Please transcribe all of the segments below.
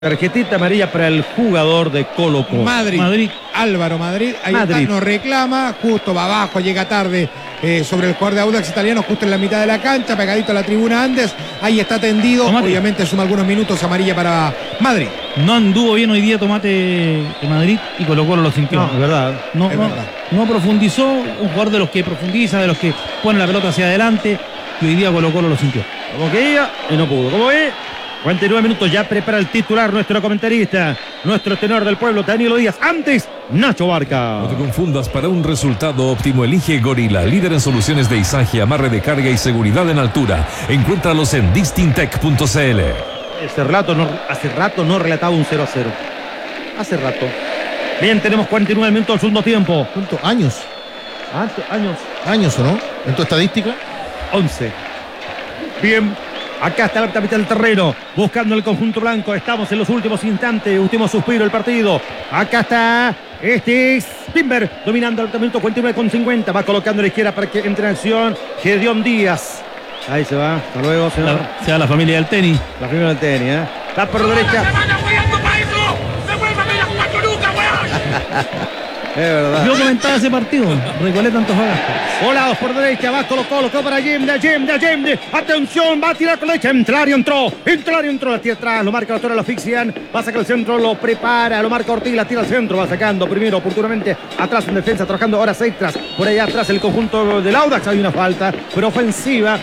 Tarjetita amarilla para el jugador de Colo-Colo. Madrid. Álvaro Madrid. Ahí está, nos reclama. Justo va abajo, llega tarde sobre el jugador de Audax Italiano, justo en la mitad de la cancha, pegadito a la tribuna Andes. Ahí está tendido. Tomate. Obviamente suma algunos minutos, amarilla para Madrid. No anduvo bien hoy día Tomate de Madrid y Colo-Colo lo sintió. No, es verdad. No profundizó. Un jugador de los que profundiza, de los que pone la pelota hacia adelante. Y hoy día Colo-Colo lo sintió. Como que iba y no pudo. ¿Cómo es? 49 minutos, ya prepara el titular, nuestro comentarista, nuestro tenor del pueblo, Danilo Díaz. Antes, Nacho Barca. No te confundas, para un resultado óptimo elige Gorila, líder en soluciones de izaje, amarre de carga y seguridad en altura. Encuéntralos en distintech.cl. Hace rato no relataba un 0-0. Hace rato. Bien, tenemos 49 minutos del segundo tiempo. ¿Cuántos años? Años, ¿O no? ¿En tu estadística? 11. Bien. Acá está la mitad del terreno, buscando el conjunto blanco. Estamos en los últimos instantes, último suspiro del partido. Acá está, este es Timber, dominando el minuto 49,50. Va colocando a la izquierda para que entre en acción Gedeón Díaz. Ahí se va, hasta luego, señor. Se va la familia del tenis. La familia del tenis, ¿eh? Va por la derecha. Es verdad. Yo comentaba ese partido, Recoleta Antofagasta. Volados por derecha, va Colo-Colo, para Allende. Atención, va a tirar con la derecha. Entrario entró, la tira atrás, lo marca la torre, lo asfixian. Va a sacar el centro, lo prepara, lo marca Ortiz, la tira al centro, va sacando primero oportunamente atrás en defensa, trabajando horas extras. Por allá atrás el conjunto del Audax, hay una falta, pero ofensiva.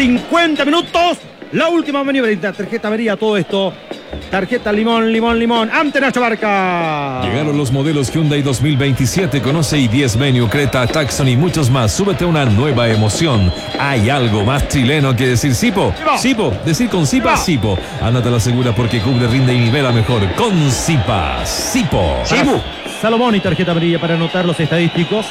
50 minutos, la última maniobra, tarjeta amarilla, todo esto. Tarjeta limón. Ante Nacho Barca. Llegaron los modelos Hyundai 2027. Conoce i10 Venue, Creta, Tucson y muchos más. Súbete a una nueva emoción. Hay algo más chileno que decir Sipo. Sipo. Decir con Sipa, Sipo. Ándate a la segura porque cubre, rinde y nivela mejor. Con Sipa. Sipo. Salomón y tarjeta amarilla para anotar los estadísticos.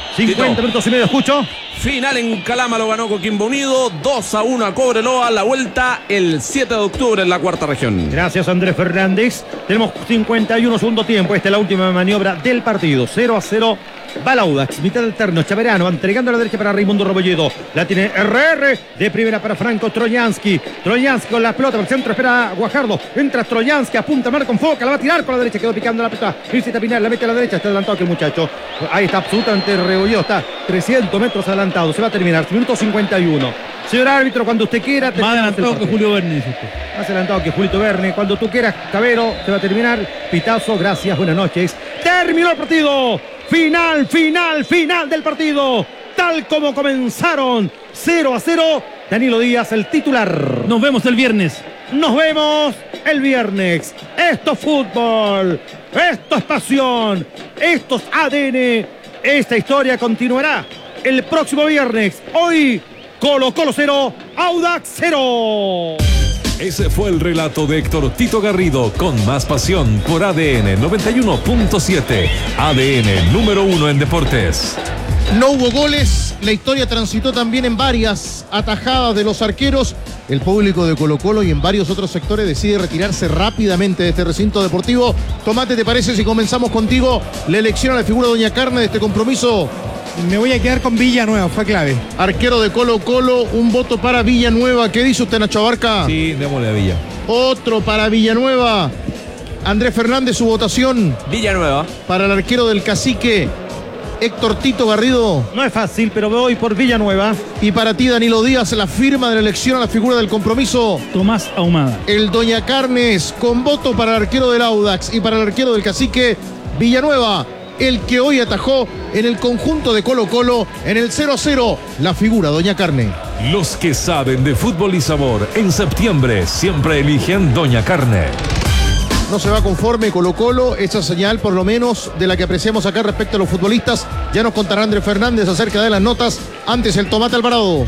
50 minutos y medio, escucho. Final en Calama lo ganó Coquimbo Unido, 2-1 a Cobreloa, la vuelta el 7 de octubre en la cuarta región. Gracias, Andrés Fernández. Tenemos 51 segundo tiempo. Esta es la última maniobra del partido. 0-0. Va la Audax, mitad del terreno. Chaverano va entregando a la derecha para Raimundo Rebolledo. La tiene RR de primera para Franco Trojansky. Trojansky con la pelota por el centro, espera a Guajardo. Entra Trojansky, apunta, marca con foca, la va a tirar con la derecha. Quedó picando la pelota. Irse Pinar, la mete a la derecha. Está adelantado que el muchacho. Ahí está absolutamente Rebolledo. Está 300 metros adelantado. Se va a terminar. Minuto 51. Señor árbitro, cuando usted quiera. Más adelantado que Julio Verne, dice usted. Más adelantado que Julito Verne. Cuando tú quieras, Cabero, se va a terminar. Pitazo, gracias, buenas noches. Terminó el partido. Final del partido. Tal como comenzaron. 0-0. Danilo Díaz, el titular. Nos vemos el viernes. Nos vemos el viernes. Esto es fútbol. Esto es pasión. Esto es ADN. Esta historia continuará el próximo viernes. Hoy, Colo-Colo 0, Audax 0. Ese fue el relato de Héctor Tito Garrido con más pasión por ADN 91.7. ADN número 1 en deportes. No hubo goles, la historia transitó también en varias atajadas de los arqueros. El público de Colo-Colo y en varios otros sectores decide retirarse rápidamente de este recinto deportivo. Tomate, ¿te parece si comenzamos contigo la elección a la figura de Doña Carne de este compromiso? Me voy a quedar con Villanueva, fue clave. Arquero de Colo-Colo, un voto para Villanueva. ¿Qué dice usted, Nacho Barca? Sí, démosle a Villa. Otro para Villanueva. Andrés Fernández, su votación. Villanueva. Para el arquero del Cacique, Héctor Tito Garrido. No es fácil, pero voy por Villanueva. Y para ti, Danilo Díaz, la firma de la elección a la figura del compromiso. Tomás Ahumada. El Doña Carnes, con voto para el arquero del Audax y para el arquero del Cacique, Villanueva, el que hoy atajó en el conjunto de Colo-Colo en el 0-0, la figura Doña Carne. Los que saben de fútbol y sabor, en septiembre siempre eligen Doña Carne. No se va conforme Colo-Colo, esa señal por lo menos de la que apreciamos acá respecto a los futbolistas. Ya nos contará Andrés Fernández acerca de las notas. Antes el Tomate Alvarado.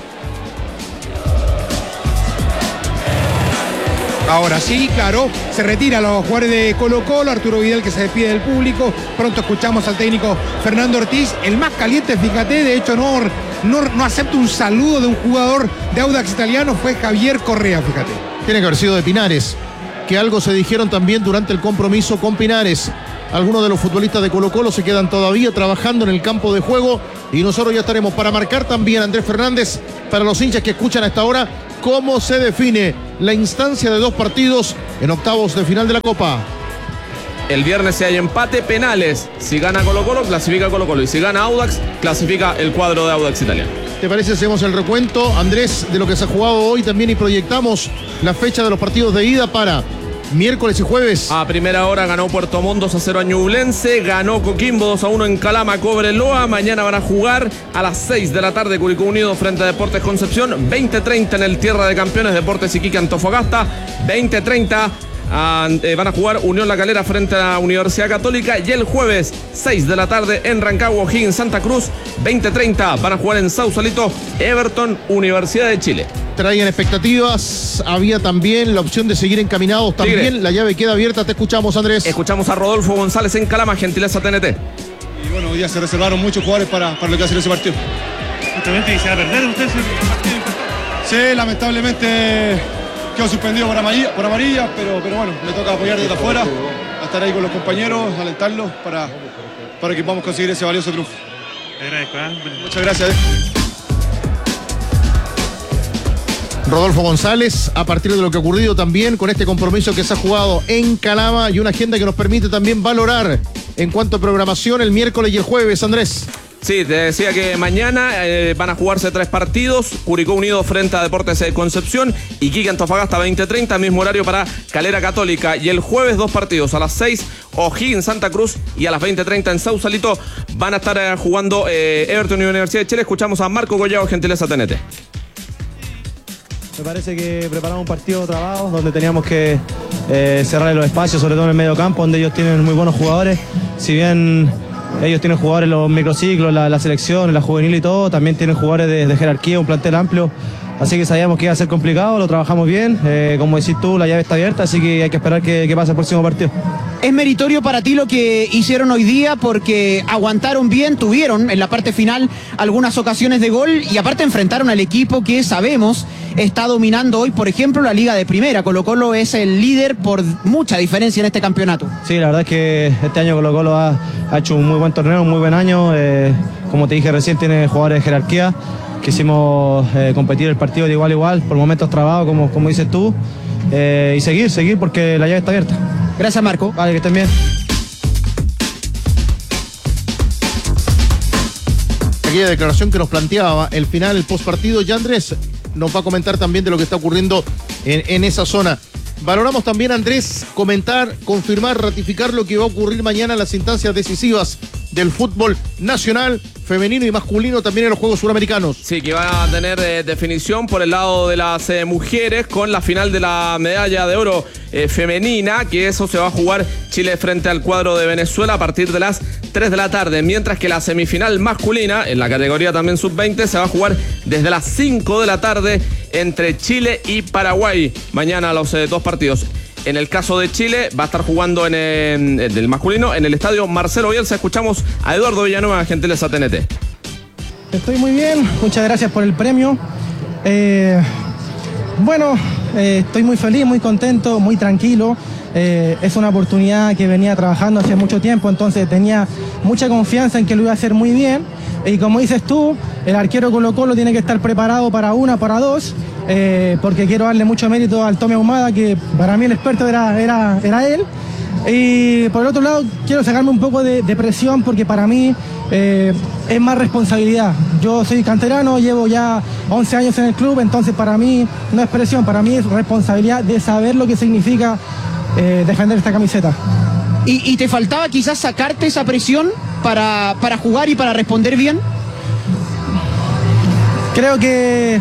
Ahora sí, claro, se retira los jugadores de Colo-Colo, Arturo Vidal que se despide del público. Pronto escuchamos al técnico Fernando Ortiz, el más caliente, fíjate, de hecho no acepta un saludo de un jugador de Audax Italiano, fue Javier Correa, fíjate. Tiene que haber sido de Pinares, que algo se dijeron también durante el compromiso con Pinares. Algunos de los futbolistas de Colo-Colo se quedan todavía trabajando en el campo de juego y nosotros ya estaremos para marcar también, Andrés Fernández, para los hinchas que escuchan a esta hora, cómo se define la instancia de 2 partidos en octavos de final de la Copa. El viernes si hay empate, penales. Si gana Colo-Colo, clasifica Colo-Colo. Y si gana Audax, clasifica el cuadro de Audax italiano. ¿Te parece si hacemos el recuento, Andrés, de lo que se ha jugado hoy también y proyectamos la fecha de los partidos de ida para miércoles y jueves? A primera hora ganó Puerto Montt 2-0 a Ñublense, ganó Coquimbo 2-1 en Calama, Cobreloa. Mañana van a jugar a las 6 de la tarde Curicó Unido frente a Deportes Concepción, 20:30 en el Tierra de Campeones Deportes Iquique Antofagasta, 20:30 van a jugar Unión La Calera frente a la Universidad Católica, y el jueves 6 de la tarde en Rancagua, O'Higgins, Santa Cruz, 20:30 van a jugar en Sausalito, Everton, Universidad de Chile. Traían expectativas, había también la opción de seguir encaminados también. Tigre. La llave queda abierta, te escuchamos, Andrés. Escuchamos a Rodolfo González en Calama, gentileza TNT. Y bueno, hoy día se reservaron muchos jugadores para lo que va a ser ese partido. Justamente, ¿y se va a perder usted ese partido? Sí, lamentablemente quedó suspendido por amarilla, pero bueno, me toca apoyar desde afuera, a estar ahí con los compañeros, alentarlos para que podamos conseguir ese valioso triunfo. Te agradezco, Muchas gracias. Rodolfo González, a partir de lo que ha ocurrido también con este compromiso que se ha jugado en Calama y una agenda que nos permite también valorar en cuanto a programación el miércoles y el jueves, Andrés. Sí, te decía que mañana van a jugarse 3 partidos. Curicó Unido frente a Deportes de Concepción, Iquique Antofagasta 20:30, mismo horario para Calera Católica. Y el jueves 2 partidos, a las 6 O'Higgins Santa Cruz y a las 20:30 en Sausalito van a estar jugando Everton y Universidad de Chile. Escuchamos a Marco Collado, gentileza TNT. Me parece que preparamos un partido trabado donde teníamos que cerrar los espacios, sobre todo en el medio campo, donde ellos tienen muy buenos jugadores. Si bien ellos tienen jugadores en los microciclos, la selección, la juvenil y todo, también tienen jugadores de jerarquía, un plantel amplio. Así que sabíamos que iba a ser complicado, lo trabajamos bien. Como decís tú, la llave está abierta, así que hay que esperar que pase el próximo partido. ¿Es meritorio para ti lo que hicieron hoy día? Porque aguantaron bien, tuvieron en la parte final algunas ocasiones de gol y aparte enfrentaron al equipo que sabemos está dominando hoy, por ejemplo, la Liga de Primera. Colo-Colo es el líder por mucha diferencia en este campeonato. Sí, la verdad es que este año Colo-Colo ha hecho un muy buen torneo, un muy buen año. Como te dije recién, tiene jugadores de jerarquía. Quisimos competir el partido de igual a igual, por momentos trabados, como dices tú, y seguir porque la llave está abierta. Gracias, Marco. Vale, que estén bien. Aquella declaración que nos planteaba el final, el postpartido, ya Andrés nos va a comentar también de lo que está ocurriendo en esa zona. Valoramos también, Andrés, comentar, confirmar, ratificar lo que va a ocurrir mañana en las instancias decisivas del fútbol nacional, femenino y masculino, también en los Juegos Suramericanos. Sí, que va a tener definición por el lado de las mujeres con la final de la medalla de oro femenina, que eso se va a jugar Chile frente al cuadro de Venezuela a partir de las 3 de la tarde, mientras que la semifinal masculina, en la categoría también sub-20, se va a jugar desde las 5 de la tarde entre Chile y Paraguay. Mañana los 2 partidos. En el caso de Chile, va a estar jugando en el masculino en el estadio Marcelo Bielsa. Escuchamos a Eduardo Villanueva, gentileza TNT. Estoy muy bien, muchas gracias por el premio. Estoy muy feliz, muy contento, muy tranquilo. Es una oportunidad que venía trabajando hace mucho tiempo, entonces tenía mucha confianza en que lo iba a hacer muy bien. Y como dices tú, el arquero Colo-Colo tiene que estar preparado para una, para dos, porque quiero darle mucho mérito al Tommy Ahumada, que para mí el experto era él. Y por el otro lado, quiero sacarme un poco de presión, porque para mí es más responsabilidad. Yo soy canterano, llevo ya 11 años en el club, entonces para mí no es presión, para mí es responsabilidad de saber lo que significa defender esta camiseta. ¿Y te faltaba quizás sacarte esa presión para jugar y para responder bien? Creo que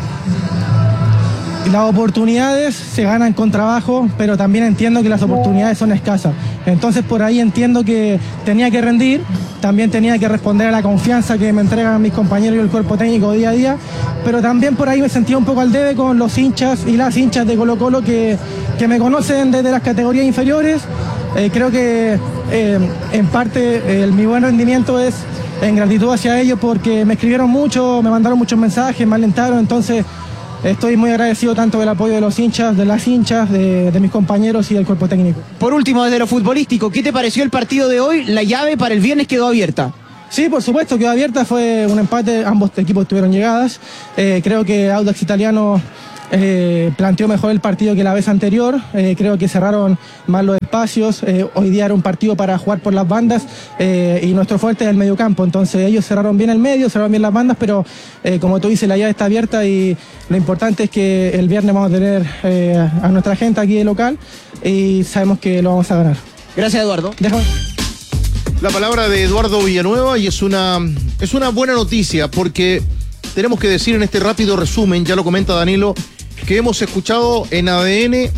las oportunidades se ganan con trabajo, pero también entiendo que las oportunidades son escasas. Entonces por ahí entiendo que tenía que rendir, también tenía que responder a la confianza que me entregan mis compañeros y el cuerpo técnico día a día, pero también por ahí me sentía un poco al debe con los hinchas y las hinchas de Colo-Colo que me conocen desde las categorías inferiores. Creo que en parte mi buen rendimiento es en gratitud hacia ellos, porque me escribieron mucho, me mandaron muchos mensajes, me alentaron, entonces estoy muy agradecido tanto del apoyo de los hinchas, de las hinchas, de mis compañeros y del cuerpo técnico. Por último, desde lo futbolístico, ¿qué te pareció el partido de hoy? La llave para el viernes quedó abierta. Sí, por supuesto, quedó abierta, fue un empate, ambos equipos tuvieron llegadas. Creo que Audax Italiano planteó mejor el partido que la vez anterior. Creo que cerraron más los espacios. Hoy día era un partido para jugar por las bandas y nuestro fuerte es el mediocampo. Entonces ellos cerraron bien el medio, cerraron bien las bandas, pero como tú dices, la llave está abierta y lo importante es que el viernes vamos a tener a nuestra gente aquí de local y sabemos que lo vamos a ganar. Gracias, Eduardo. La palabra de Eduardo Villanueva y es una buena noticia porque tenemos que decir en este rápido resumen, ya lo comenta Danilo, que hemos escuchado en ADN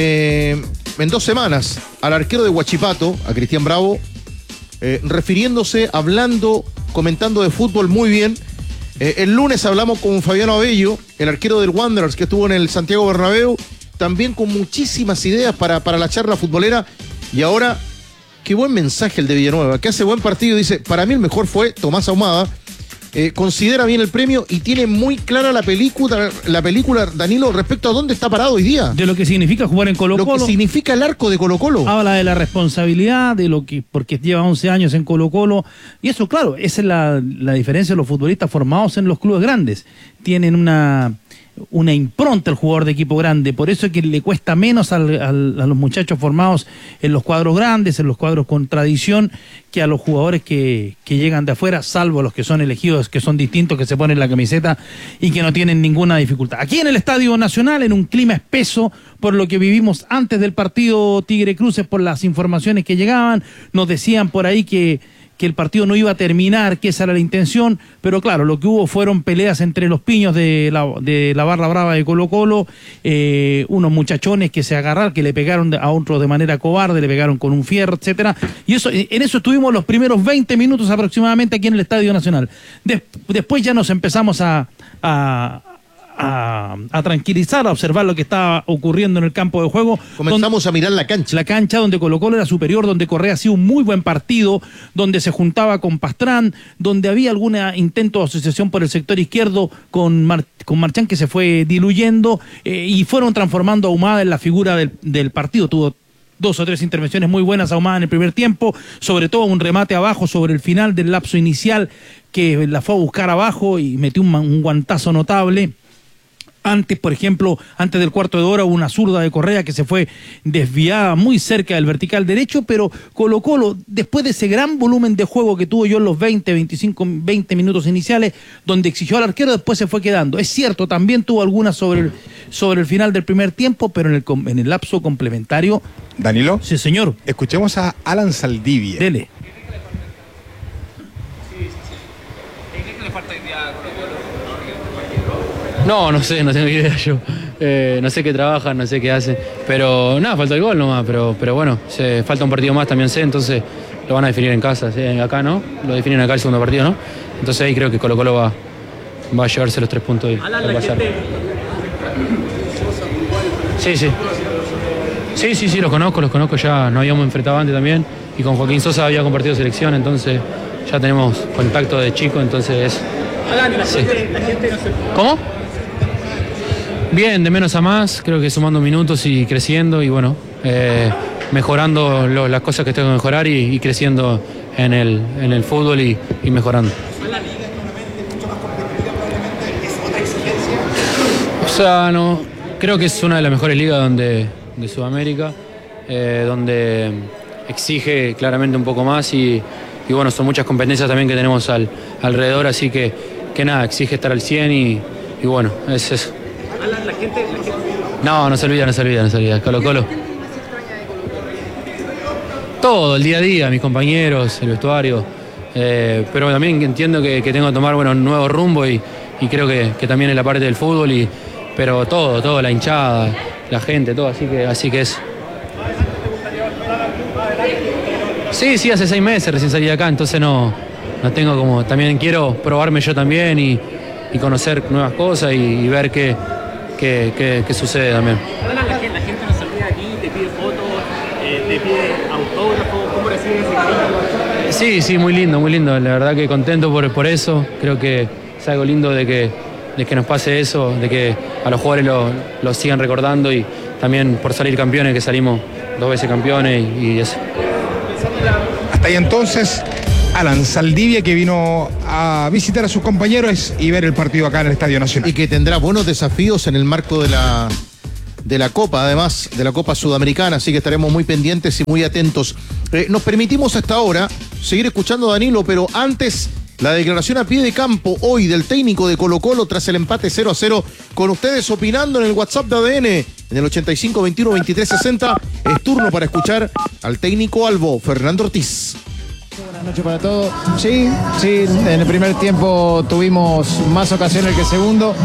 en 2 semanas al arquero de Huachipato, a Cristian Bravo, refiriéndose, hablando, comentando de fútbol muy bien. El lunes hablamos con Fabiano Abello, el arquero del Wanderers que estuvo en el Santiago Bernabéu, también con muchísimas ideas para la charla futbolera. Y ahora, qué buen mensaje el de Villanueva, que hace buen partido. Dice, para mí el mejor fue Tomás Ahumada. Considera bien el premio y tiene muy clara la película, Danilo, respecto a dónde está parado hoy día. De lo que significa jugar en Colo-Colo. Lo que significa el arco de Colo-Colo. Habla de la responsabilidad, porque lleva 11 años en Colo-Colo. Y eso, claro, esa es la diferencia de los futbolistas formados en los clubes grandes. Tienen una impronta al jugador de equipo grande, por eso es que le cuesta menos a los muchachos formados en los cuadros grandes, en los cuadros con tradición, que a los jugadores que llegan de afuera, salvo los que son elegidos, que son distintos, que se ponen la camiseta y que no tienen ninguna dificultad. Aquí en el Estadio Nacional, en un clima espeso, por lo que vivimos antes del partido Tigre Cruces, por las informaciones que llegaban, nos decían por ahí que el partido no iba a terminar, que esa era la intención, pero claro, lo que hubo fueron peleas entre los piños de la barra brava de Colo-Colo, unos muchachones que se agarraron, que le pegaron a otros de manera cobarde, le pegaron con un fierro, etcétera, y en eso estuvimos los primeros 20 minutos aproximadamente aquí en el Estadio Nacional. Después ya nos empezamos a tranquilizar, a observar lo que estaba ocurriendo en el campo de juego. Comenzamos a mirar la cancha. La cancha donde Colo-Colo era superior, donde Correa hacía un muy buen partido, donde se juntaba con Pastrán, donde había algún intento de asociación por el sector izquierdo con Marchán que se fue diluyendo y fueron transformando a Ahumada en la figura del partido. Tuvo 2 o 3 intervenciones muy buenas Ahumada en el primer tiempo, sobre todo un remate abajo sobre el final del lapso inicial que la fue a buscar abajo y metió un guantazo notable. Antes, por ejemplo, antes del cuarto de hora hubo una zurda de Correa que se fue desviada muy cerca del vertical derecho, pero Colo-Colo, después de ese gran volumen de juego que tuvo yo en los 20 minutos iniciales, donde exigió al arquero, después se fue quedando. Es cierto, también tuvo algunas sobre el final del primer tiempo, pero en el lapso complementario. ¿Danilo? Sí, señor. Escuchemos a Alan Saldivia. Dele. No sé, no tengo idea yo. No sé qué trabajan, no sé qué hacen. Pero nada, falta el gol nomás. Pero bueno, falta un partido más, también sé, entonces lo van a definir en casa. ¿Sí? Acá no, lo definen acá el segundo partido, ¿no? Entonces ahí creo que Colo-Colo va a llevarse los 3 puntos y va a pasar. Sí, los conozco ya, nos habíamos enfrentado antes también. Y con Joaquín Sosa había compartido selección, entonces ya tenemos contacto de chico, entonces es. Sí. ¿Cómo? Bien, de menos a más, creo que sumando minutos y creciendo y bueno, mejorando las cosas que tengo que mejorar y creciendo en el fútbol y mejorando. O sea, no, creo que es una de las mejores ligas de Sudamérica, donde exige claramente un poco más y bueno, son muchas competencias también que tenemos alrededor, así que nada, exige estar al 100 y bueno, es eso. La gente... No se olvida, Colo-Colo. Todo, el día a día, mis compañeros, el vestuario, pero también entiendo que tengo que tomar un nuevo rumbo y creo que también es la parte del fútbol, pero todo, la hinchada, la gente, todo, así que es. Sí, hace 6 meses recién salí de acá, entonces no tengo como, también quiero probarme yo también y conocer nuevas cosas y ver qué sucede también. La gente nos saluda aquí, te pide fotos, te pide autógrafos, ¿cómo recibes ese cariño? Sí, muy lindo, la verdad que contento por eso, creo que es algo lindo de que nos pase eso, de que a los jugadores lo sigan recordando y también por salir campeones, que salimos 2 veces campeones y eso. Hasta ahí entonces Alan Saldivia, que vino a visitar a sus compañeros y ver el partido acá en el Estadio Nacional. Y que tendrá buenos desafíos en el marco de la Copa, además de la Copa Sudamericana, así que estaremos muy pendientes y muy atentos. Nos permitimos hasta ahora seguir escuchando a Danilo, pero antes la declaración a pie de campo hoy del técnico de Colo-Colo tras el empate 0-0, con ustedes opinando en el WhatsApp de ADN, en el 85-21-23-60. Es turno para escuchar al técnico albo, Fernando Ortiz. Buenas noches para todos. Sí, en el primer tiempo tuvimos más ocasiones que el segundo.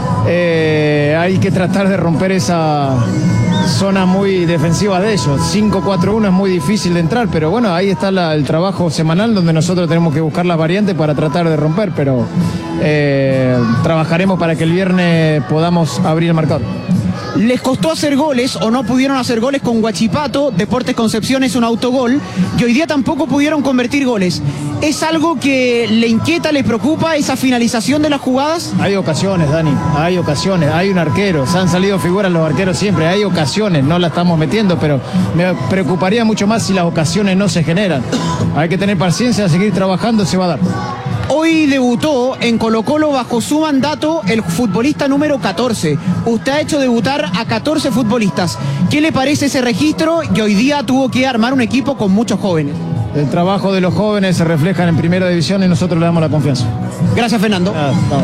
Hay que tratar de romper esa zona muy defensiva de ellos. 5-4-1 es muy difícil de entrar, pero bueno, ahí está el trabajo semanal donde nosotros tenemos que buscar las variantes para tratar de romper, pero trabajaremos para que el viernes podamos abrir el marcador. Les costó hacer goles o no pudieron hacer goles con Huachipato. Deportes Concepción es un autogol y hoy día tampoco pudieron convertir goles. ¿Es algo que le inquieta, le preocupa esa finalización de las jugadas? Hay ocasiones, Dani, hay ocasiones, hay un arquero, se han salido figuras los arqueros siempre, hay ocasiones, no la estamos metiendo, pero me preocuparía mucho más si las ocasiones no se generan. Hay que tener paciencia, seguir trabajando, se va a dar. Hoy debutó en Colo-Colo bajo su mandato el futbolista número 14. Usted ha hecho debutar a 14 futbolistas. ¿Qué le parece ese registro? Y hoy día tuvo que armar un equipo con muchos jóvenes. El trabajo de los jóvenes se refleja en primera división y nosotros le damos la confianza. Gracias, Fernando.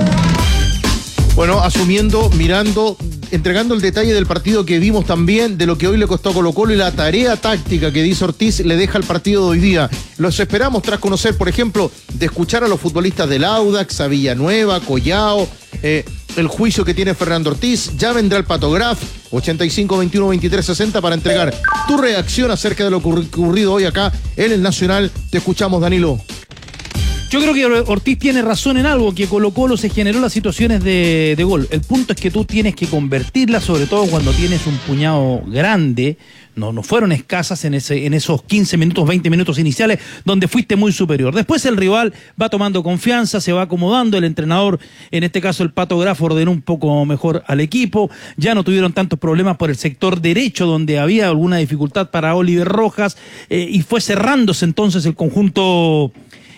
Bueno, asumiendo, mirando, entregando el detalle del partido que vimos también, de lo que hoy le costó a Colo-Colo y la tarea táctica que dice Ortiz le deja el partido de hoy día. Los esperamos tras conocer, por ejemplo, de escuchar a los futbolistas del Audax, a Villanueva, Collao, el juicio que tiene Fernando Ortiz. Ya vendrá el Patograf, 85-21-23-60, para entregar tu reacción acerca de lo ocurrido hoy acá en el Nacional. Te escuchamos, Danilo. Yo creo que Ortiz tiene razón en algo, que Colo-Colo se generó las situaciones de gol. El punto es que tú tienes que convertirlas, sobre todo cuando tienes un puñado grande. No fueron escasas en esos 15 minutos, 20 minutos iniciales, donde fuiste muy superior. Después el rival va tomando confianza, se va acomodando. El entrenador, en este caso el Pato Graf, ordenó un poco mejor al equipo. Ya no tuvieron tantos problemas por el sector derecho, donde había alguna dificultad para Oliver Rojas, y fue cerrándose entonces el conjunto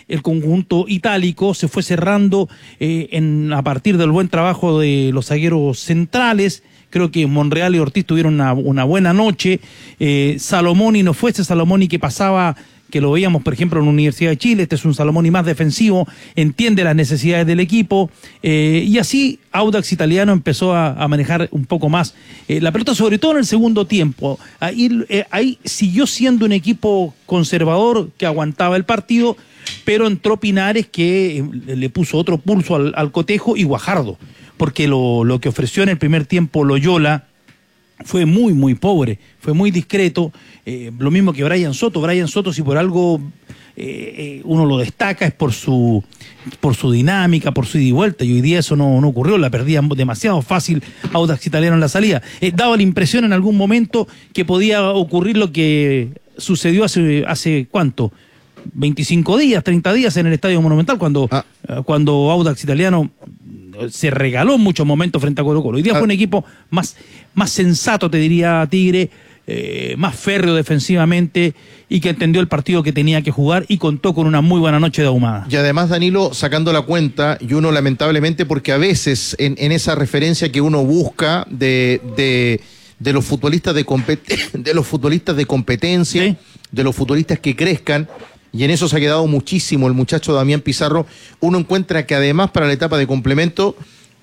itálico, se fue cerrando a partir del buen trabajo de los zagueros centrales. Creo que Monreal y Ortiz tuvieron una buena noche. Salomoni no fue ese Salomoni que pasaba, que lo veíamos por ejemplo en la Universidad de Chile. Este es un Salomoni más defensivo, entiende las necesidades del equipo, y así Audax Italiano empezó a manejar un poco más la pelota, sobre todo en el segundo tiempo. Ahí siguió siendo un equipo conservador que aguantaba el partido, pero entró Pinares, que le puso otro pulso al cotejo, y Guajardo, porque lo que ofreció en el primer tiempo Loyola fue muy, muy pobre, fue muy discreto. Lo mismo que Brian Soto. Brian Soto, si por algo uno lo destaca, es por su dinámica, por su ida y vuelta, y hoy día eso no ocurrió. La perdía demasiado fácil Audax Italiano en la salida. Daba la impresión en algún momento que podía ocurrir lo que sucedió hace ¿cuánto? 25 días, 30 días en el Estadio Monumental, cuando Audax Italiano se regaló muchos momentos frente a Colo-Colo. Hoy día fue un equipo más sensato, te diría Tigre, más férreo defensivamente, y que entendió el partido que tenía que jugar y contó con una muy buena noche de Ahumada. Y además, Danilo, sacando la cuenta, y uno lamentablemente, porque a veces en esa referencia que uno busca de los futbolistas de competencia, ¿sí?, de los futbolistas que crezcan, y en eso se ha quedado muchísimo el muchacho Damián Pizarro. Uno encuentra que además para la etapa de complemento,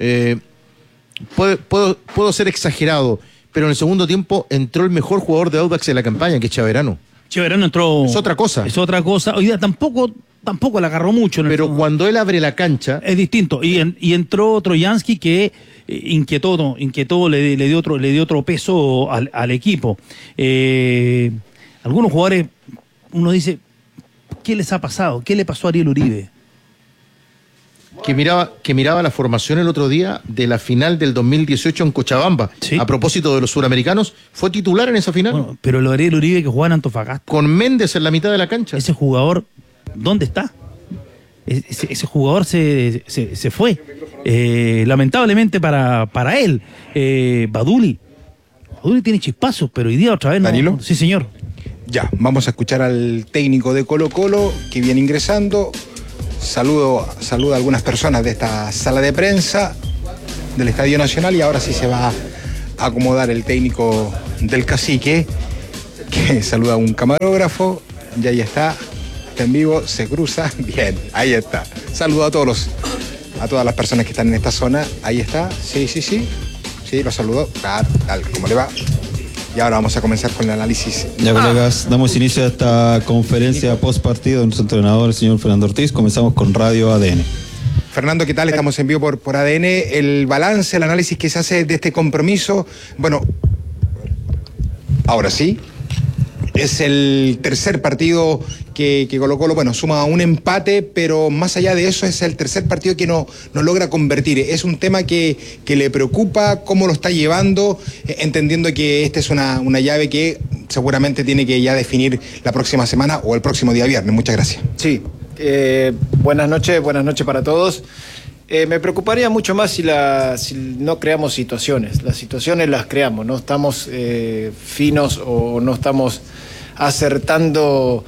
puedo ser exagerado, pero en el segundo tiempo entró el mejor jugador de Audax en la campaña, que es Chaverano. Chaverano entró... Es otra cosa. Hoy día tampoco la agarró mucho. Pero cuando él abre la cancha... Es distinto. Y entró Trojansky, que inquietó, le dio otro peso al equipo. Algunos jugadores, uno dice... ¿Qué les ha pasado? ¿Qué le pasó a Ariel Uribe? Que miraba la formación el otro día de la final del 2018 en Cochabamba. ¿Sí? A propósito de los suramericanos, fue titular en esa final. Bueno, pero lo de Ariel Uribe, que jugaba en Antofagasta, con Méndez en la mitad de la cancha. Ese jugador, ¿dónde está? Ese jugador se fue. Lamentablemente para él. Baduli tiene chispazos, pero hoy día otra vez no. ¿Danilo? Sí, señor. Ya, vamos a escuchar al técnico de Colo-Colo que viene ingresando. Saluda a algunas personas de esta sala de prensa del Estadio Nacional y ahora sí se va a acomodar el técnico del Cacique, que saluda a un camarógrafo, y ahí está en vivo, se cruza, bien, ahí está. Saludo a todas las personas que están en esta zona, ahí está, sí, lo saludo, claro, tal, ¿cómo le va? Y ahora vamos a comenzar con el análisis. Ya, colegas, damos inicio a esta conferencia post partido de nuestro entrenador, el señor Fernando Ortiz. Comenzamos con Radio ADN. Fernando, ¿qué tal? Estamos en vivo por ADN. El balance, el análisis que se hace de este compromiso, bueno, ahora sí, es el tercer partido que Colo-Colo, bueno, suma un empate, pero más allá de eso es el tercer partido que no logra convertir. Es un tema que le preocupa, cómo lo está llevando, entendiendo que esta es una llave que seguramente tiene que ya definir la próxima semana o el próximo día viernes. Muchas gracias. Sí, buenas noches para todos. Me preocuparía mucho más si no creamos situaciones. Las situaciones las creamos, no estamos finos o no estamos acertando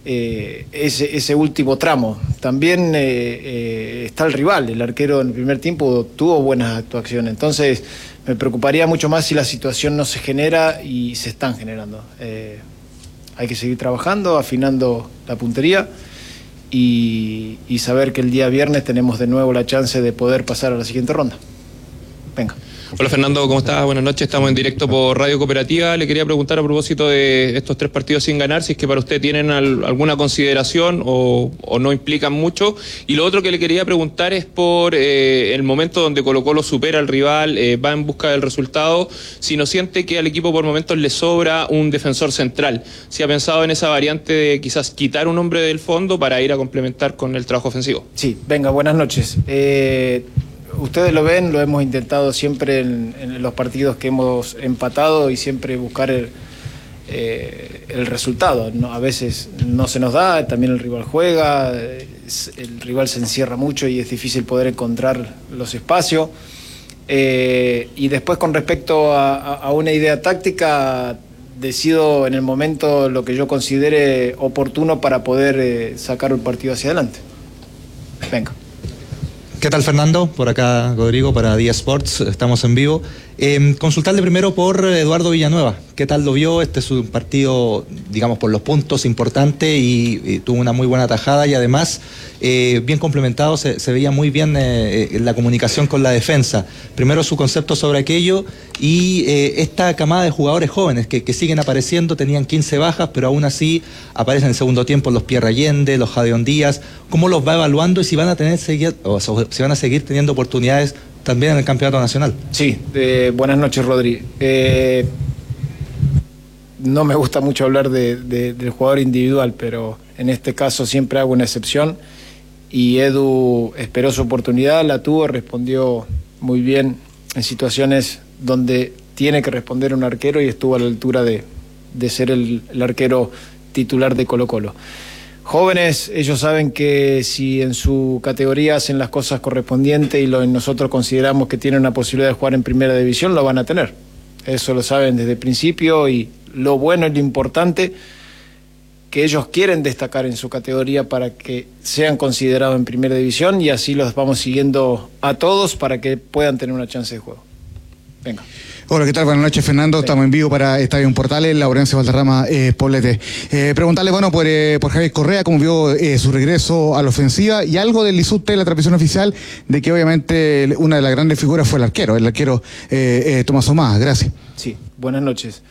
ese último tramo. También está el rival, el arquero en el primer tiempo tuvo buenas actuaciones, entonces me preocuparía mucho más si la situación no se genera y se están generando. Hay que seguir trabajando, afinando la puntería y saber que el día viernes tenemos de nuevo la chance de poder pasar a la siguiente ronda. Venga. Hola Fernando, ¿cómo estás? Buenas noches, estamos en directo por Radio Cooperativa. Le quería preguntar a propósito de estos 3 partidos sin ganar, si es que para usted tienen alguna consideración o no implican mucho. Y lo otro que le quería preguntar es por el momento donde Colo-Colo supera al rival, va en busca del resultado, si no siente que al equipo por momentos le sobra un defensor central. Si ha pensado en esa variante de quizás quitar un hombre del fondo para ir a complementar con el trabajo ofensivo. Sí, venga, buenas noches. Ustedes lo ven, lo hemos intentado siempre en los partidos que hemos empatado y siempre buscar el resultado. A veces no se nos da, también el rival juega, el rival se encierra mucho y es difícil poder encontrar los espacios. Y después con respecto a una idea táctica, decido en el momento lo que yo considere oportuno para poder sacar un partido hacia adelante. Venga. ¿Qué tal, Fernando? Por acá Rodrigo para Día Sports, estamos en vivo. Consultarle primero por Eduardo Villanueva. ¿Qué tal lo vio? Este es un partido, digamos, por los puntos importante y tuvo una muy buena tajada y además bien complementado, se veía muy bien la comunicación con la defensa. Primero su concepto sobre aquello y esta camada de jugadores jóvenes que siguen apareciendo, tenían 15 bajas, pero aún así aparecen en el segundo tiempo los Pierre Allende, los Jadeón Díaz. ¿Cómo los va evaluando y si van a seguir teniendo oportunidades también en el campeonato nacional? Sí, buenas noches, Rodri. No me gusta mucho hablar del jugador individual, pero en este caso siempre hago una excepción y Edu esperó su oportunidad, la tuvo, respondió muy bien en situaciones donde tiene que responder un arquero y estuvo a la altura de ser el arquero titular de Colo-Colo. Jóvenes, ellos saben que si en su categoría hacen las cosas correspondientes y nosotros consideramos que tienen una posibilidad de jugar en primera división, lo van a tener. Eso lo saben desde el principio y lo bueno y lo importante que ellos quieren destacar en su categoría para que sean considerados en primera división y así los vamos siguiendo a todos para que puedan tener una chance de juego. Venga. Hola, ¿qué tal? Buenas noches, Fernando. Sí. Estamos en vivo para Estadio en Portales, Laurencio Valderrama, Poblete. Preguntarle, bueno, por Javier Correa, cómo vio su regreso a la ofensiva y algo del Lisuste, la transmisión oficial, de que obviamente una de las grandes figuras fue el arquero Tomás Omás. Gracias. Sí, buenas noches.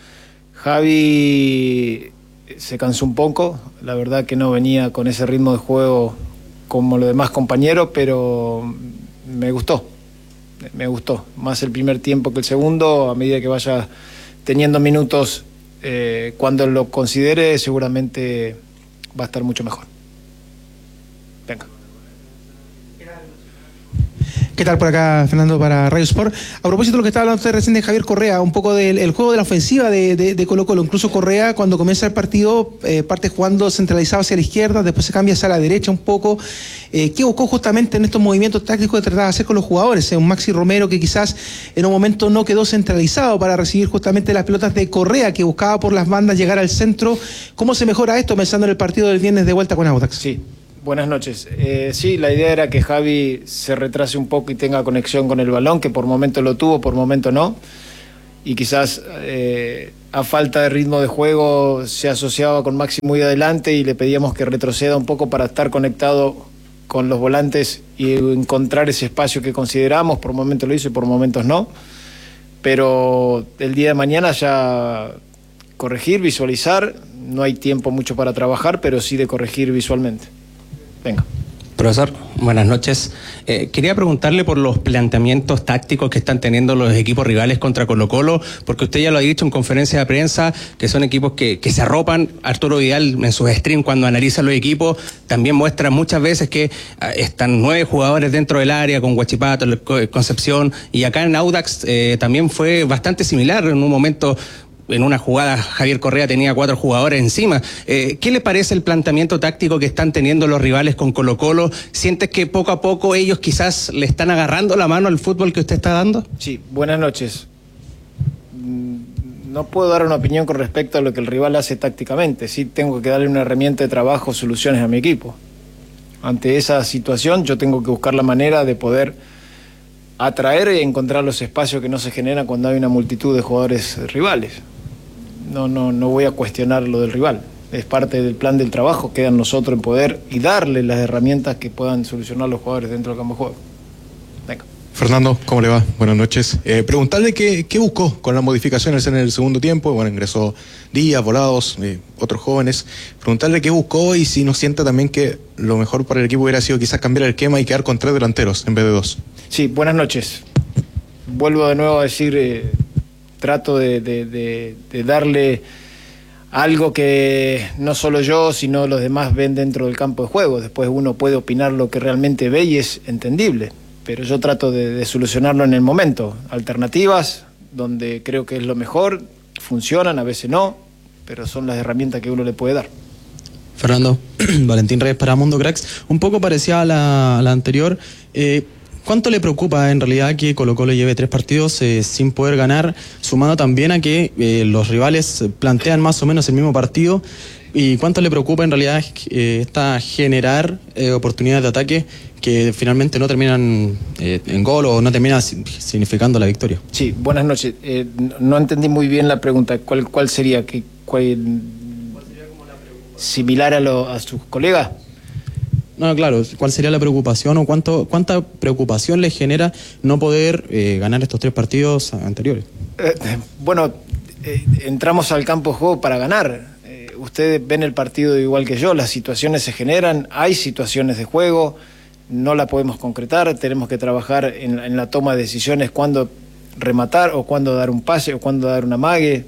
Javi se cansó un poco, la verdad que no venía con ese ritmo de juego como los demás compañeros, pero me gustó más el primer tiempo que el segundo. A medida que vaya teniendo minutos, cuando lo considere seguramente va a estar mucho mejor. Venga. ¿Qué tal por acá, Fernando, para Radio Sport? A propósito de lo que estaba hablando usted recién de Javier Correa, un poco del juego de la ofensiva de Colo-Colo. Incluso Correa, cuando comienza el partido, parte jugando centralizado hacia la izquierda, después se cambia hacia la derecha un poco. ¿Qué buscó justamente en estos movimientos tácticos que trataba de hacer con los jugadores? Un Maxi Romero que quizás en un momento no quedó centralizado para recibir justamente las pelotas de Correa, que buscaba por las bandas llegar al centro. ¿Cómo se mejora esto pensando en el partido del viernes de vuelta con Audax? Sí. Buenas noches. Sí, la idea era que Javi se retrase un poco y tenga conexión con el balón, que por momento lo tuvo, por momento no. Y quizás a falta de ritmo de juego se asociaba con Maxi muy adelante y le pedíamos que retroceda un poco para estar conectado con los volantes y encontrar ese espacio que consideramos. Por momentos lo hizo y por momentos no. Pero el día de mañana ya corregir, visualizar. No hay tiempo mucho para trabajar, pero sí de corregir visualmente. Venga. Profesor, buenas noches. Quería preguntarle por los planteamientos tácticos que están teniendo los equipos rivales contra Colo-Colo, porque usted ya lo ha dicho en conferencia de prensa, que son equipos que se arropan. Arturo Vidal en sus streams, cuando analiza los equipos, también muestra muchas veces que están 9 jugadores dentro del área, con Huachipato, Concepción, y acá en Audax también fue bastante similar. En un momento, en una jugada, Javier Correa tenía 4 jugadores encima. ¿Qué le parece el planteamiento táctico que están teniendo los rivales con Colo-Colo? ¿Sientes que poco a poco ellos quizás le están agarrando la mano al fútbol que usted está dando? Sí, buenas noches. No puedo dar una opinión con respecto a lo que el rival hace tácticamente. Sí tengo que darle una herramienta de trabajo, soluciones a mi equipo. Ante esa situación yo tengo que buscar la manera de poder atraer y encontrar los espacios que no se generan cuando hay una multitud de jugadores rivales. No voy a cuestionar lo del rival. Es parte del plan del trabajo, queda en nosotros en poder y darle las herramientas que puedan solucionar los jugadores dentro del campo de juego. Venga. Fernando, ¿cómo le va? Buenas noches. Preguntarle qué buscó con las modificaciones en el segundo tiempo. Bueno, ingresó Díaz, Volados, otros jóvenes. Preguntarle qué buscó y si no siente también que lo mejor para el equipo hubiera sido quizás cambiar el esquema y quedar con 3 delanteros en vez de 2. Sí, buenas noches. Vuelvo de nuevo a decir, trato de darle algo que no solo yo, sino los demás ven dentro del campo de juego. Después uno puede opinar lo que realmente ve y es entendible. Pero yo trato de solucionarlo en el momento. Alternativas, donde creo que es lo mejor, funcionan, a veces no, pero son las herramientas que uno le puede dar. Fernando, Valentín Reyes para Mundo Cracks. Un poco parecía a la anterior. ¿Cuánto le preocupa en realidad que Colo-Colo lleve 3 partidos sin poder ganar, sumando también a que los rivales plantean más o menos el mismo partido? ¿Y cuánto le preocupa en realidad generar oportunidades de ataque que finalmente no terminan en gol o no terminan significando la victoria? Sí, buenas noches. No entendí muy bien la pregunta. ¿Cuál sería? ¿Similar a sus colegas? No, claro. ¿Cuál sería la preocupación o cuánta preocupación le genera no poder ganar estos 3 partidos anteriores? Entramos al campo de juego para ganar. Ustedes ven el partido igual que yo, las situaciones se generan, hay situaciones de juego, no la podemos concretar, tenemos que trabajar en la toma de decisiones, cuándo rematar o cuándo dar un pase o cuándo dar un amague.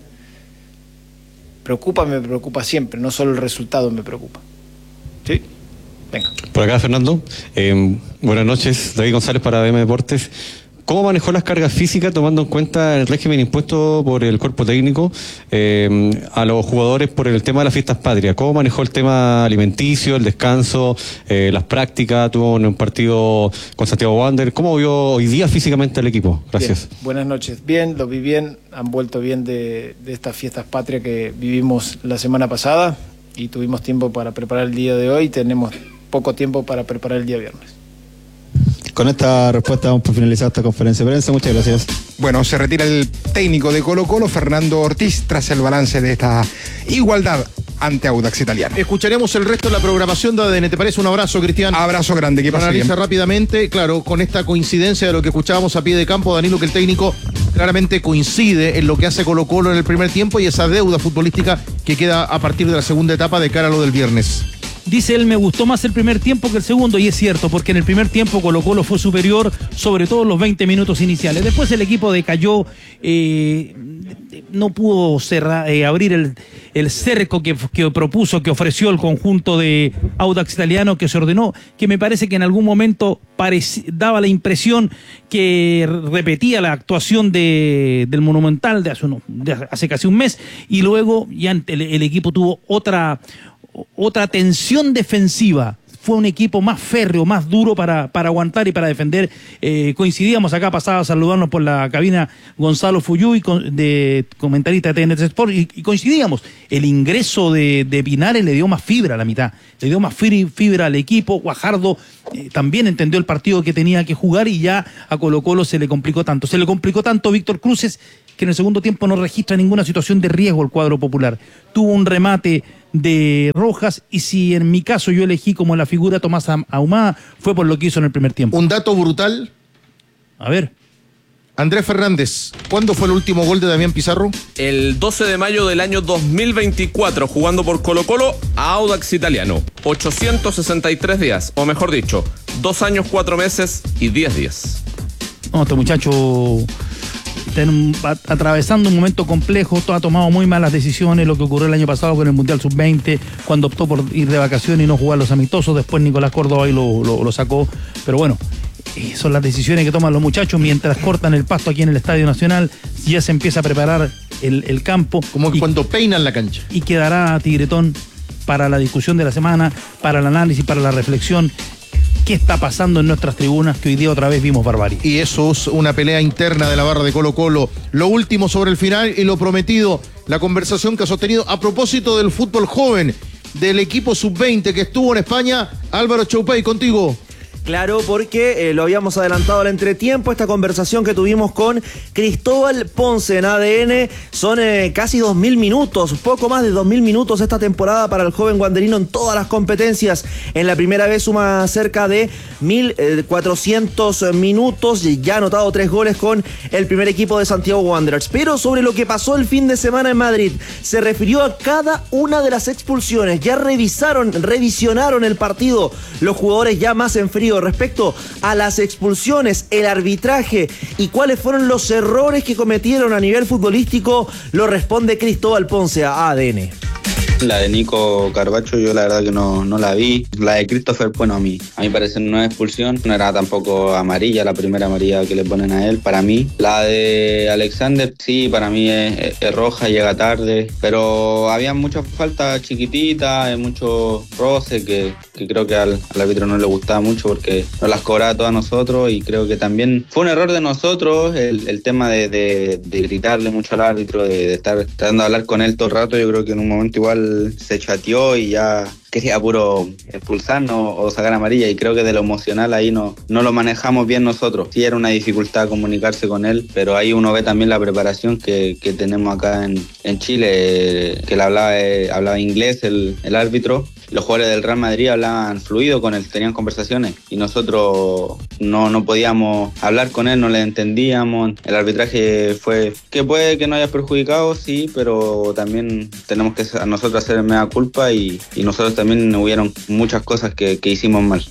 Me preocupa siempre, no solo el resultado me preocupa. ¿Sí? Venga. Por acá, Fernando. Buenas noches, David González para DM Deportes. ¿Cómo manejó las cargas físicas tomando en cuenta el régimen impuesto por el cuerpo técnico a los jugadores por el tema de las fiestas patrias? ¿Cómo manejó el tema alimenticio, el descanso, las prácticas? Tuvo un partido con Santiago Wander. ¿Cómo vio hoy día físicamente al equipo? Gracias. Bien. Buenas noches. Bien, lo vi bien. Han vuelto bien de estas fiestas patrias que vivimos la semana pasada y tuvimos tiempo para preparar el día de hoy. Tenemos poco tiempo para preparar el día viernes. Con esta respuesta vamos por finalizar esta conferencia de prensa. Muchas gracias. Bueno, se retira el técnico de Colo-Colo, Fernando Ortiz, tras el balance de esta igualdad ante Audax Italiano. Escucharemos el resto de la programación de ADN. ¿Te parece? Un abrazo, Cristian. Abrazo grande. ¿Qué pasa? Analiza rápidamente, claro, con esta coincidencia de lo que escuchábamos a pie de campo, Danilo, que el técnico claramente coincide en lo que hace Colo-Colo en el primer tiempo y esa deuda futbolística que queda a partir de la segunda etapa de cara a lo del viernes. Dice él, me gustó más el primer tiempo que el segundo, y es cierto, porque en el primer tiempo Colo-Colo fue superior, sobre todo en los 20 minutos iniciales. Después el equipo decayó, no pudo abrir el cerco que propuso, que ofreció el conjunto de Audax Italiano, que se ordenó, que me parece que en algún momento daba la impresión que repetía la actuación del Monumental de hace casi un mes, y luego ya el equipo tuvo otra tensión defensiva. Fue un equipo más férreo, más duro para aguantar y para defender. Coincidíamos acá, pasaba a saludarnos por la cabina Gonzalo Fuyú, de comentarista de TNT Sport, y coincidíamos. El ingreso de Pinares le dio más fibra a la mitad, le dio más fibra al equipo. Guajardo también entendió el partido que tenía que jugar, y ya a Colo-Colo se le complicó tanto. Se le complicó tanto Víctor Cruces, que en el segundo tiempo no registra ninguna situación de riesgo el cuadro popular. Tuvo un remate de Rojas, y si en mi caso yo elegí como la figura Tomás Ahumada, fue por lo que hizo en el primer tiempo. Un dato brutal. A ver. Andrés Fernández, ¿cuándo fue el último gol de Damián Pizarro? El 12 de mayo del año 2024, jugando por Colo-Colo a Audax Italiano. 863 días, o mejor dicho, 2 años, 4 meses y 10 días. No, este muchacho está atravesando un momento complejo, ha tomado muy malas decisiones, lo que ocurrió el año pasado con el Mundial Sub-20, cuando optó por ir de vacaciones y no jugar los amistosos. Después Nicolás Córdoba ahí lo sacó, pero bueno, son las decisiones que toman los muchachos mientras cortan el pasto aquí en el Estadio Nacional. Ya se empieza a preparar el campo, como cuando peinan la cancha, y quedará Tigretón para la discusión de la semana, para el análisis, para la reflexión. ¿Qué está pasando en nuestras tribunas? Que hoy día otra vez vimos barbarie. Y eso es una pelea interna de la barra de Colo-Colo. Lo último sobre el final y lo prometido, la conversación que ha sostenido a propósito del fútbol joven, del equipo sub-20 que estuvo en España. Álvaro Choupey, contigo. Claro, porque lo habíamos adelantado al entretiempo, esta conversación que tuvimos con Cristóbal Ponce en ADN. Son casi 2.000 minutos, poco más de 2.000 minutos esta temporada para el joven guanderino en todas las competencias. En la primera vez suma cerca de 1.400 minutos, ya ha anotado 3 goles con el primer equipo de Santiago Wanderers. Pero sobre lo que pasó el fin de semana en Madrid, se refirió a cada una de las expulsiones. Ya revisionaron el partido los jugadores ya más en frío respecto a las expulsiones, el arbitraje y cuáles fueron los errores que cometieron a nivel futbolístico. Lo responde Cristóbal Ponce a ADN. La de Nico Carbacho yo la verdad que no la vi. La de Christopher, bueno, a mí parecer no es expulsión, no era tampoco amarilla, la primera amarilla que le ponen a él, para mí. La de Alexander, sí, para mí es roja, llega tarde, pero había muchas faltas chiquititas, mucho roce que creo que al árbitro no le gustaba mucho porque nos las cobraba todas nosotros, y creo que también fue un error de nosotros el tema de gritarle mucho al árbitro, de estar tratando de hablar con él todo el rato. Yo creo que en un momento igual se chateó y ya quería puro expulsarnos o sacar amarilla, y creo que de lo emocional ahí no lo manejamos bien nosotros. Sí era una dificultad comunicarse con él, pero ahí uno ve también la preparación que tenemos acá en Chile, que él hablaba inglés el árbitro. Los jugadores del Real Madrid hablaban fluido con él, tenían conversaciones, y nosotros no podíamos hablar con él, no le entendíamos. El arbitraje fue que puede que no haya perjudicado, sí, pero también tenemos que nosotros hacer mea culpa, y nosotros también hubieron muchas cosas que hicimos mal.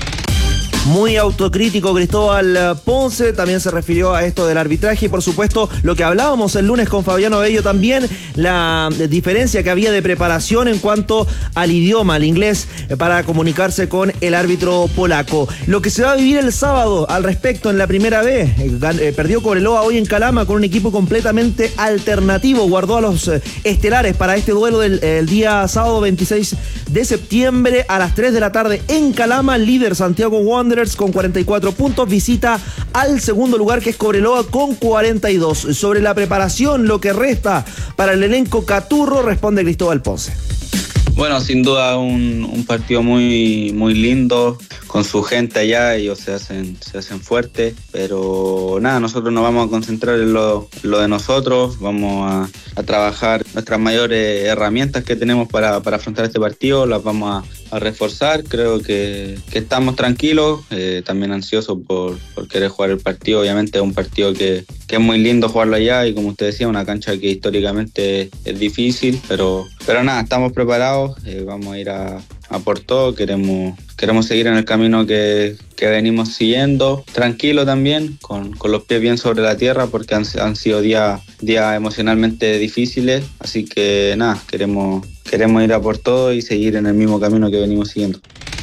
Muy autocrítico Cristóbal Ponce, también se refirió a esto del arbitraje y por supuesto lo que hablábamos el lunes con Fabiano Bello también, la diferencia que había de preparación en cuanto al idioma, al inglés, para comunicarse con el árbitro polaco. Lo que se va a vivir el sábado al respecto en la primera vez, perdió Cobreloa hoy en Calama con un equipo completamente alternativo, guardó a los estelares para este duelo del día sábado 26 de septiembre a las 3 de la tarde en Calama. Líder Santiago Wanderers con 44 puntos, visita al segundo lugar que es Cobreloa con 42. Sobre la preparación, lo que resta para el elenco Caturro, responde Cristóbal Ponce. Bueno, sin duda un partido muy, muy lindo, con su gente allá, ellos se hacen fuertes, pero nada, nosotros nos vamos a concentrar en lo de nosotros, vamos a trabajar nuestras mayores herramientas que tenemos para afrontar este partido, las vamos a reforzar. Creo que estamos tranquilos, también ansiosos por querer jugar el partido. Obviamente es un partido que es muy lindo jugarlo allá, y como usted decía, una cancha que históricamente es difícil, pero nada, estamos preparados, vamos a ir a a por todo, queremos seguir en el camino que venimos siguiendo, tranquilo también, con los pies bien sobre la tierra, porque han sido días emocionalmente difíciles, así que nada, queremos ir a por todo y seguir en el mismo camino que venimos siguiendo.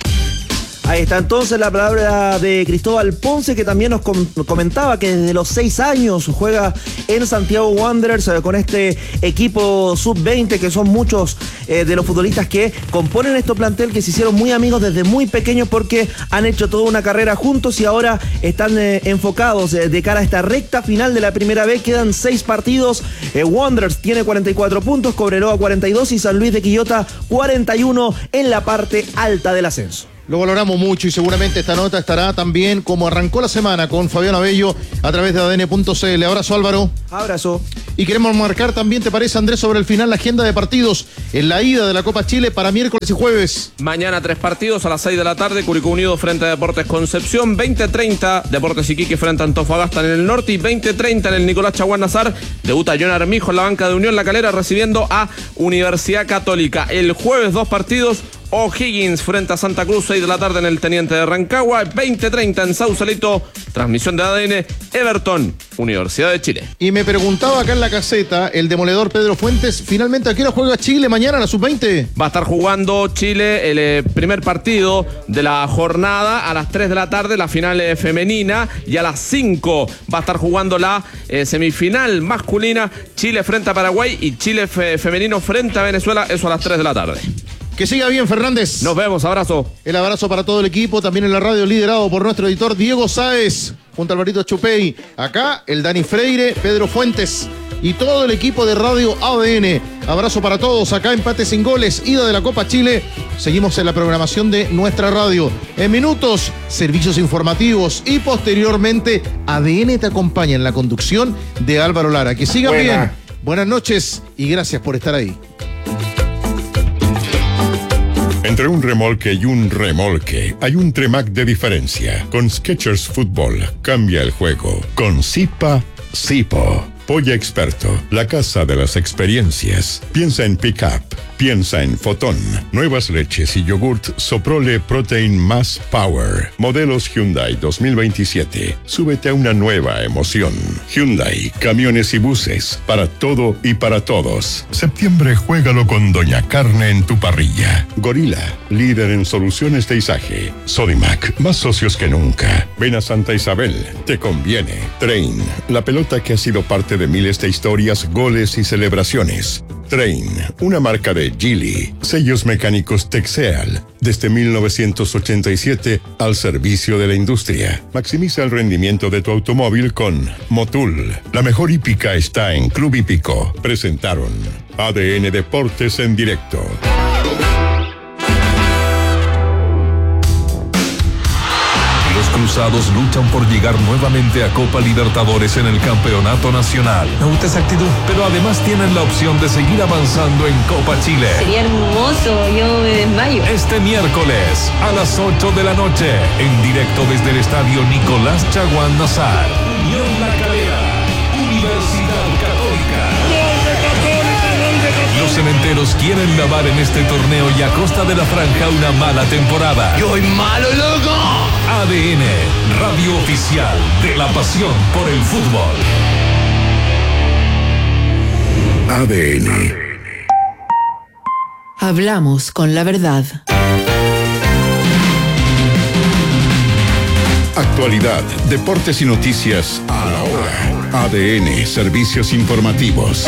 Ahí está entonces la palabra de Cristóbal Ponce, que también nos comentaba que desde los 6 años juega en Santiago Wanderers con este equipo sub-20, que son muchos de los futbolistas que componen este plantel, que se hicieron muy amigos desde muy pequeños porque han hecho toda una carrera juntos y ahora están enfocados de cara a esta recta final de la primera B. Quedan 6 partidos. Wanderers tiene 44 puntos, Cobreloa 42 y San Luis de Quillota 41 en la parte alta del ascenso. Lo valoramos mucho y seguramente esta nota estará también como arrancó la semana con Fabián Abello a través de ADN.cl. Abrazo, Álvaro. Abrazo. Y queremos marcar también, ¿te parece, Andrés, sobre el final la agenda de partidos en la ida de la Copa Chile para miércoles y jueves? Mañana 3 partidos a las 6 de la tarde, Curicó Unido frente a Deportes Concepción, 20:30 Deportes Iquique frente a Antofagasta en el norte y 20:30 en el Nicolás Chaguán Nazar. Debuta John Armijo en la banca de Unión La Calera recibiendo a Universidad Católica. El jueves 2 partidos, O'Higgins frente a Santa Cruz, 6 de la tarde en el Teniente de Rancagua, 20:30 en Sausalito, transmisión de ADN, Everton, Universidad de Chile. Y me preguntaba acá en la caseta, el demoledor Pedro Fuentes, finalmente ¿a qué hora juega Chile mañana, la sub-20? Va a estar jugando Chile el primer partido de la jornada a las 3 de la tarde, la final femenina, y a las 5 va a estar jugando la semifinal masculina, Chile frente a Paraguay y Chile femenino frente a Venezuela, eso a las 3 de la tarde. Que siga bien, Fernández. Nos vemos, abrazo. El abrazo para todo el equipo, también en la radio, liderado por nuestro editor Diego Sáez, junto a Alvarito Chupey. Acá, el Dani Freire, Pedro Fuentes y todo el equipo de Radio ADN. Abrazo para todos, acá Empate sin Goles, ida de la Copa Chile. Seguimos en la programación de nuestra radio. En minutos, servicios informativos y posteriormente ADN te acompaña en la conducción de Álvaro Lara. Que sigan bien. Buenas noches y gracias por estar ahí. Entre un remolque y un remolque hay un Tremac de diferencia. Con Skechers Fútbol cambia el juego. Con Zipa, Zipo. Polla Experto, la casa de las experiencias. Piensa en Pickup, piensa en Fotón. Nuevas leches y yogurt Soprole Protein Más Power. Modelos Hyundai 2027. Súbete a una nueva emoción. Hyundai, camiones y buses, para todo y para todos. Septiembre juégalo con Doña Carne en tu parrilla. Gorila, líder en soluciones de izaje. Sodimac, más socios que nunca. Ven a Santa Isabel, te conviene. Train, la pelota que ha sido parte de miles de historias, goles y celebraciones. Train, una marca de Geely. Sellos mecánicos Texeal, desde 1987 al servicio de la industria. Maximiza el rendimiento de tu automóvil con Motul. La mejor hípica está en Club Hípico. Presentaron ADN Deportes en directo. Los Cruzados luchan por llegar nuevamente a Copa Libertadores en el Campeonato Nacional. Me gusta esa actitud. Pero además tienen la opción de seguir avanzando en Copa Chile. Sería hermoso, yo me desmayo. Este miércoles a las 8 de la noche, en directo desde el estadio Nicolás Chaguán Nazar. Unión La Calera, Universidad Católica. Los cementeros quieren lavar en este torneo y a costa de la franja una mala temporada. ¡Yo soy malo, loco! ADN, radio oficial de la pasión por el fútbol. ADN. Hablamos con la verdad. Actualidad, deportes y noticias a la hora. ADN, servicios informativos.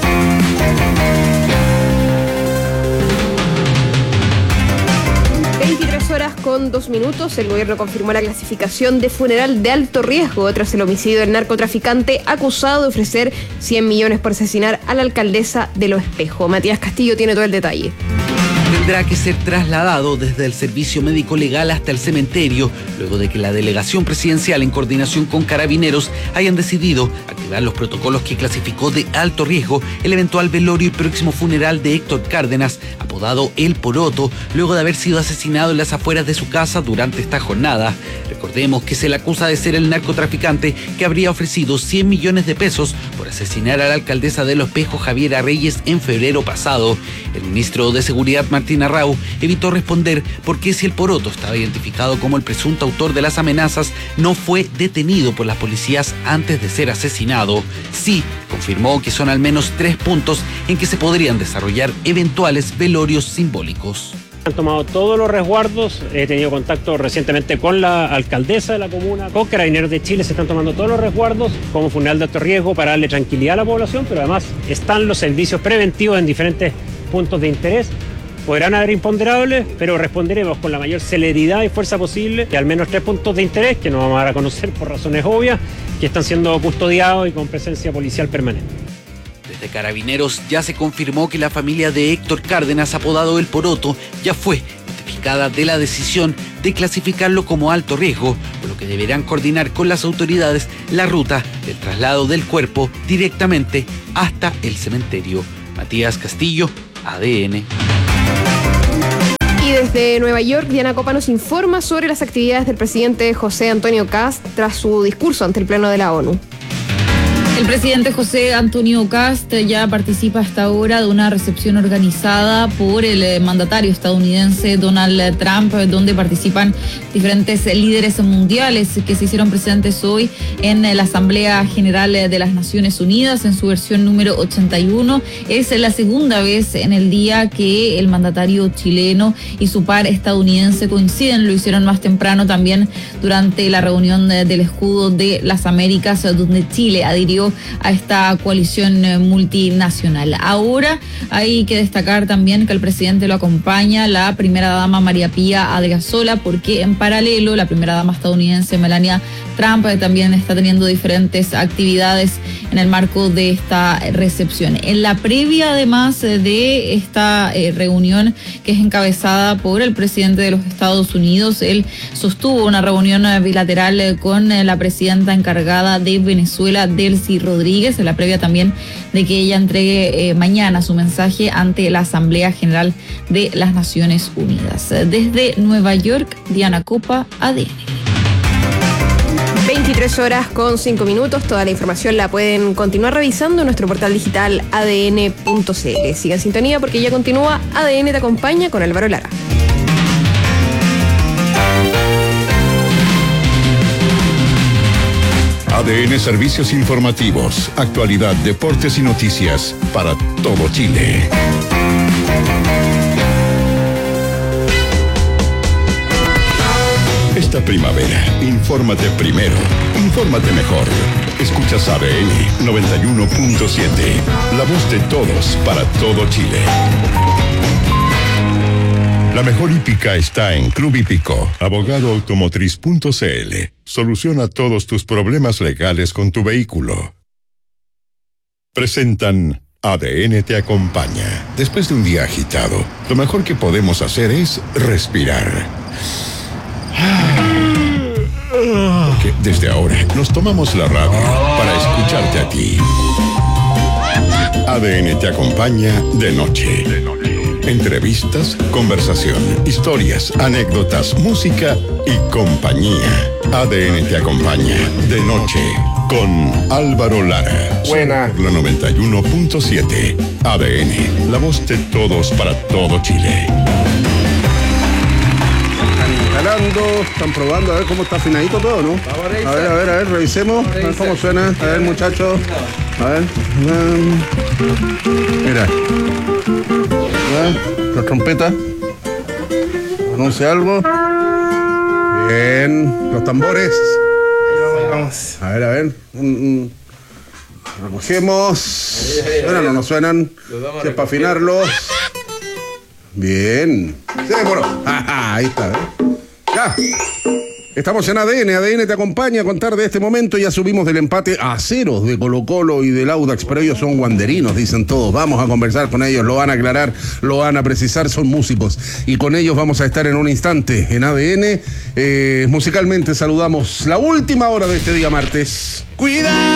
23:02. El gobierno confirmó la clasificación de funeral de alto riesgo tras el homicidio del narcotraficante acusado de ofrecer 100 millones por asesinar a la alcaldesa de Los Espejos. Matías Castillo tiene todo el detalle. Tendrá que ser trasladado desde el servicio médico legal hasta el cementerio, luego de que la delegación presidencial en coordinación con carabineros hayan decidido activar los protocolos que clasificó de alto riesgo el eventual velorio y próximo funeral de Héctor Cárdenas, apodado apodado El Poroto, luego de haber sido asesinado en las afueras de su casa durante esta jornada. Recordemos que se le acusa de ser el narcotraficante que habría ofrecido 100 millones de pesos por asesinar a la alcaldesa de Los Espejos, Javiera Reyes, en febrero pasado. El ministro de Seguridad, Martín Arrau, evitó responder por qué, si El Poroto estaba identificado como el presunto autor de las amenazas, no fue detenido por las policías antes de ser asesinado. Sí, confirmó que son al menos 3 puntos en que se podrían desarrollar eventuales velorios simbólicos. Han tomado todos los resguardos, he tenido contacto recientemente con la alcaldesa de la comuna, con Carabineros de Chile, se están tomando todos los resguardos como funeral de alto riesgo para darle tranquilidad a la población, pero además están los servicios preventivos en diferentes puntos de interés. Podrán haber imponderables, pero responderemos con la mayor celeridad y fuerza posible, que al menos 3 puntos de interés, que no vamos a dar a conocer por razones obvias, que están siendo custodiados y con presencia policial permanente. Desde Carabineros ya se confirmó que la familia de Héctor Cárdenas, apodado El Poroto, ya fue notificada de la decisión de clasificarlo como alto riesgo, por lo que deberán coordinar con las autoridades la ruta del traslado del cuerpo directamente hasta el cementerio. Matías Castillo, ADN. Y desde Nueva York, Diana Copa nos informa sobre las actividades del presidente José Antonio Kast tras su discurso ante el Pleno de la ONU. El presidente José Antonio Kast ya participa hasta ahora de una recepción organizada por el mandatario estadounidense Donald Trump, donde participan diferentes líderes mundiales que se hicieron presentes hoy en la Asamblea General de las Naciones Unidas en su versión número 81. Es la segunda vez en el día que el mandatario chileno y su par estadounidense coinciden. Lo hicieron más temprano también durante la reunión del Escudo de las Américas, donde Chile adhirió a esta coalición multinacional. Ahora hay que destacar también que el presidente lo acompaña la primera dama María Pía Adriasola, porque en paralelo la primera dama estadounidense Melania Trump también está teniendo diferentes actividades en el marco de esta recepción. En la previa, además de esta reunión que es encabezada por el presidente de los Estados Unidos, él sostuvo una reunión bilateral con la presidenta encargada de Venezuela, Delcy Rodríguez, en la previa también de que ella entregue mañana su mensaje ante la Asamblea General de las Naciones Unidas. Desde Nueva York, Diana Copa, ADN. 23 horas con 5 minutos. Toda la información la pueden continuar revisando en nuestro portal digital adn.cl. Siga en sintonía porque ya continúa ADN Te Acompaña con Álvaro Lara. ADN Servicios Informativos, actualidad, deportes y noticias para todo Chile. Esta primavera, infórmate primero, infórmate mejor. Escuchas ADN 91.7, la voz de todos para todo Chile. La mejor hípica está en Club Hípico, abogadoautomotriz.cl. Soluciona todos tus problemas legales con tu vehículo. Presentan ADN Te Acompaña. Después de un día agitado, lo mejor que podemos hacer es respirar. Porque desde ahora nos tomamos la radio para escucharte a ti. ADN Te Acompaña de noche. Entrevistas, conversación, historias, anécdotas, música y compañía. ADN Te Acompaña de noche con Álvaro Lara. Buena. La 91.7. ADN, la voz de todos para todo Chile. Están probando a ver cómo está afinadito todo, ¿no? A ver, revisemos. A ver cómo suena. A ver, muchachos. A ver. Mira. La trompeta. Anuncia algo. Bien. Los tambores. Vamos. A ver. Recogemos. Bueno, no suenan. Si es para afinarlos. Bien. Sí, bueno. Ahí está, ¿eh? Ya. Estamos en ADN Te Acompaña a contar de este momento. Ya subimos del empate a 0 de Colo-Colo y del Audax, pero ellos son guanderinos, dicen todos. Vamos a conversar con ellos, lo van a aclarar, lo van a precisar, son músicos. Y con ellos vamos a estar en un instante en ADN. Musicalmente saludamos la última hora de este día martes. ¡Cuidado!